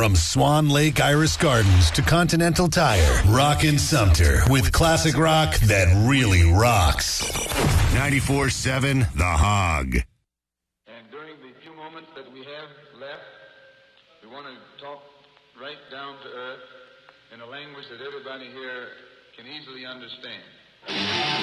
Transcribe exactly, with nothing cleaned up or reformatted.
From Swan Lake Iris Gardens to Continental Tire, Rockin' Sumter with classic rock that really rocks. ninety-four seven The Hog. And during the few moments that we have left, we want to talk right down to earth in a language that everybody here can easily understand.